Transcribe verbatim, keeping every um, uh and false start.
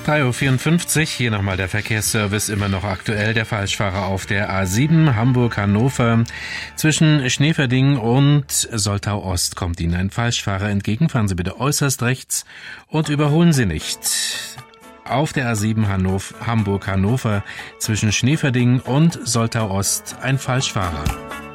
drei Uhr vierundfünfzig, hier nochmal der Verkehrsservice, immer noch aktuell. Der Falschfahrer auf der A sieben Hamburg-Hannover. Zwischen Schneeverding und Soltau-Ost kommt Ihnen ein Falschfahrer entgegen. Fahren Sie bitte äußerst rechts und überholen Sie nicht. Auf der A sieben Hannover, Hamburg-Hannover zwischen Schneeverding und Soltau-Ost ein Falschfahrer.